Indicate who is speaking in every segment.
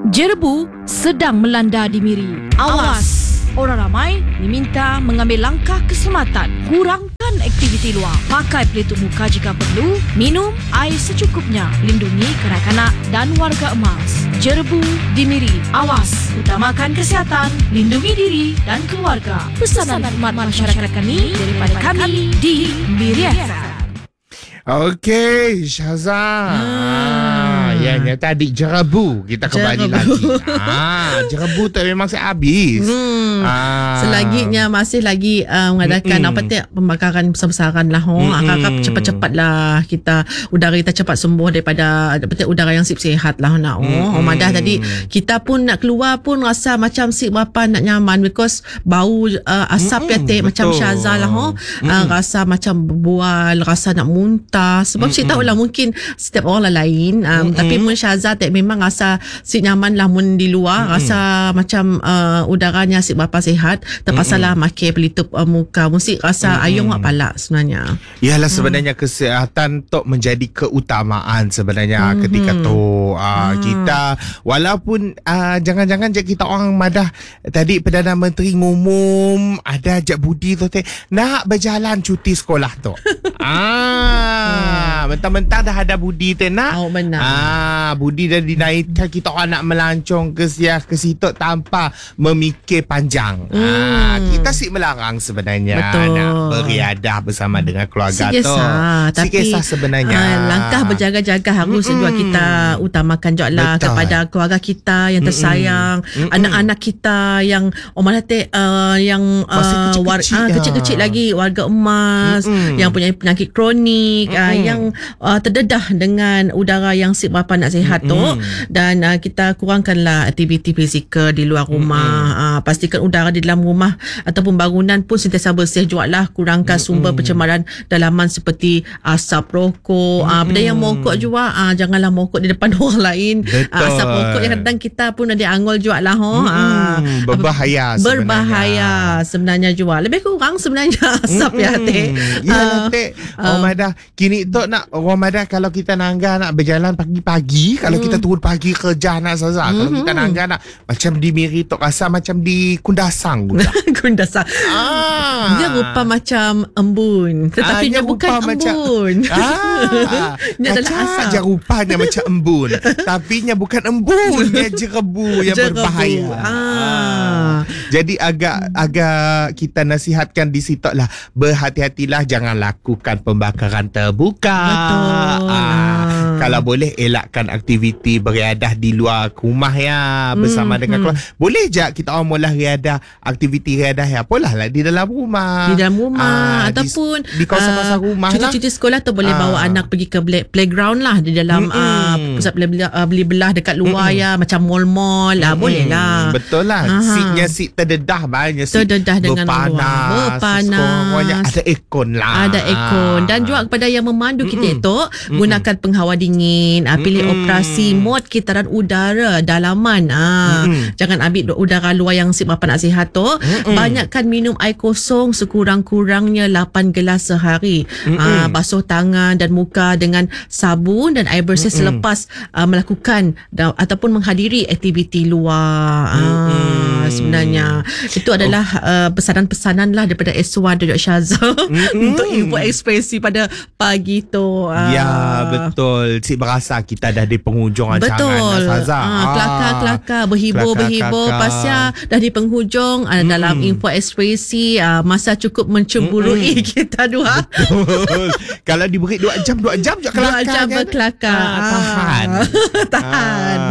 Speaker 1: Jerebu sedang melanda di Miri. Awas! Orang ramai diminta mengambil langkah keselamatan. Kurangkan aktiviti luar. Pakai pelitup muka jika perlu. Minum air secukupnya. Lindungi kanak-kanak dan warga emas. Jerebu di Miri. Awas! Utamakan kesihatan. Lindungi diri dan keluarga. Pesanan khidmat masyarakat kami daripada kami di Miri FM.
Speaker 2: Okey, Syazah. Yang tadi jerebu kita kembali lagi. Jerebu tu memang saya habis.
Speaker 3: Selaginya masih lagi mengadakan pembakaran besar-besaran lah. Harap cepat-cepat lah kita udara kita cepat sembuh daripada udara yang sihat lah nak. Madah tadi kita pun nak keluar pun rasa macam si berapa nak nyaman because bau asap macam Syazah lah. Rasa macam berbual, rasa nak muntah. Sebab saya tahulah mungkin setiap orang lah lain. Tapi mun Syazah memang rasa si nyaman lah mun di luar. Rasa macam udaranya si berapa sihat. Terpaksa lah makan pelitup muka. Mesti rasa ayung wak palak sebenarnya.
Speaker 2: Yalah sebenarnya kesihatan tu menjadi keutamaan sebenarnya ketika tu. Kita walaupun jangan-jangan je kita orang madah tadi Perdana Menteri ngumum ada je budi tu nak berjalan cuti sekolah tu. Mentang-mentang dah ada budi tu nak.
Speaker 3: Benar.
Speaker 2: Budi dah dinaikkan, kita orang nak melancong ke situ tanpa memikir panjang. Kita melarang sebenarnya.
Speaker 3: Betul.
Speaker 2: Nak beriadah bersama dengan keluarga tu.
Speaker 3: Tapi
Speaker 2: kisah sebenarnya.
Speaker 3: langkah berjaga-jaga harus juga kita utamakan juga lah kepada keluarga kita yang tersayang, anak-anak kita yang yang kecil-kecil lagi, warga emas yang punya penyakit kronik, yang terdedah dengan udara yang berapa nak sihat tu. Dan kita kurangkanlah aktiviti fizikal di luar rumah. Pastikan udara di dalam rumah ataupun bangunan pun sentiasa bersih jugalah. Kurangkan sumber pencemaran dalaman seperti asap rokok. Benda yang mokok juga, janganlah mokok di depan orang lain. Asap rokok yang kadang kita pun ada angol jugalah. Berbahaya sebenarnya juga. Lebih kurang sebenarnya asap ya
Speaker 2: Orang Madah kini tu nak orang Madah kalau kita nangga nak berjalan pagi-pagi, kalau kita turun pagi kerja nak Syazah, kalau kita nangga nak macam di Miri tu rasa macam di Kundasang pula.
Speaker 3: Kundasang. Dia rupa macam embun, tetapi dia bukan embun. Dia adalah asap.
Speaker 2: Dia rupanya macam embun, tapi nya bukan embun, dia jerebu yang berbahaya. Jadi agak kita nasihatkan di situ lah, berhati-hatilah, jangan lakukan pembakaran terbuka. Kalau boleh elakkan aktiviti beriadah di luar rumah ya, bersama dengan keluarga. Boleh je kita orang mula aktiviti riadah ya apalah lah di dalam rumah.
Speaker 3: Ataupun
Speaker 2: di kawasan-kawasan rumah lah.
Speaker 3: Cuti sekolah tu boleh bawa anak pergi ke playground lah di dalam pusat beli belah dekat luar ya, macam mall-mall lah, boleh lah.
Speaker 2: Betul lah. Seat terdedah banyak,
Speaker 3: terdedah dengan berpanas.
Speaker 2: Ada aircon lah.
Speaker 3: Ada aircon. Dan juga kepada yang memandu kita itu, gunakan penghawa dingin, pilih operasi mod kitaran udara dalaman. Jangan ambil udara luar yang berapa nak sihat tu. Banyakkan minum air kosong sekurang-kurangnya 8 gelas sehari. Basuh tangan dan muka dengan sabun dan air bersih selepas melakukan ataupun menghadiri aktiviti luar. Sebenarnya itu adalah pesanan-pesanan lah daripada S1 dan Syazah untuk info ekspresi pada pagi tu.
Speaker 2: Ya, betul. Cik berasa kita dah di penghujung rancangan Syazah.
Speaker 3: Kelakar berhibur pasnya dah di penghujung dalam info ekspresi. Masa cukup mencemburui kita dua.
Speaker 2: Betul. Kalau diberi 2 jam je kelakar. 2 jam
Speaker 3: berkelakar. Tahan.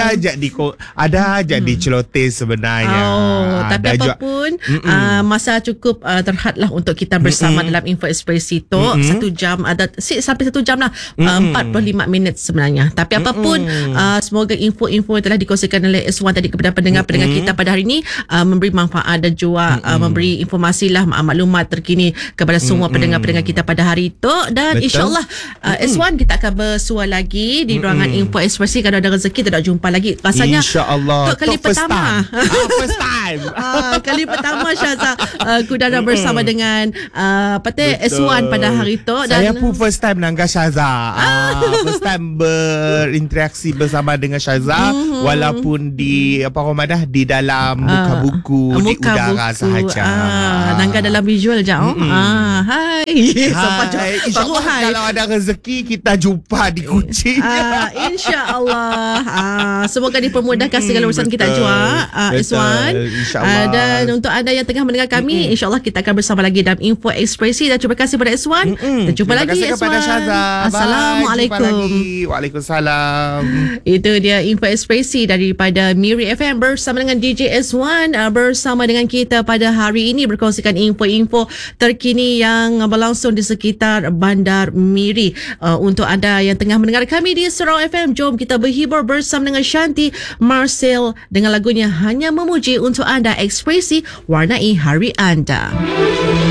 Speaker 2: Ada aja di celotes sebenarnya.
Speaker 3: Tapi apapun masa cukup terhadlah untuk kita bersama dalam info ekspresi tu. 1 jam ada sampai 1 jam lah, 45 minit sebenarnya. Tapi apapun semoga info-info yang telah dikongsikan oleh S1 tadi kepada pendengar-pendengar kita pada hari ini memberi manfaat dan juga memberi informasi lah, maklumat terkini kepada semua pendengar-pendengar kita pada hari itu. Dan insyaAllah S1 kita akan bersua lagi di ruangan info ekspresi. Kalau ada rezeki kita nak jumpa lagi rasanya
Speaker 2: insyaAllah
Speaker 3: untuk kali pertama.
Speaker 2: First time time.
Speaker 3: Kali pertama Syazah Kudara bersama dengan S1 pada hari tu.
Speaker 2: Saya pun first time nangga Syazah. First time berinteraksi bersama dengan Syazah, walaupun di di dalam muka buku, di udara sahaja.
Speaker 3: Nangga dalam visual je. Hai.
Speaker 2: InsyaAllah kalau ada rezeki kita jumpa di Kuching.
Speaker 3: InsyaAllah. Semoga dipermudahkan segala urusan kita juga, S1. Dan untuk anda yang tengah mendengar kami, InsyaAllah kita akan bersama lagi dalam Info Ekspresi. Dan terima kasih kepada S1. Dan jumpa lagi S1.
Speaker 2: Terima kasih kepada Syazah.
Speaker 3: Assalamualaikum.
Speaker 2: Waalaikumsalam.
Speaker 3: Itu dia Info Ekspresi daripada Miri FM bersama dengan DJ S1 bersama dengan kita pada hari ini, berkongsikan info-info terkini yang berlangsung di sekitar Bandar Miri. Untuk anda yang tengah mendengar kami di Surau FM, jom kita berhibur bersama dengan Shanti Marcel dengan lagunya Hanya Memuji untuk anda. Ekspresi warnai hari anda.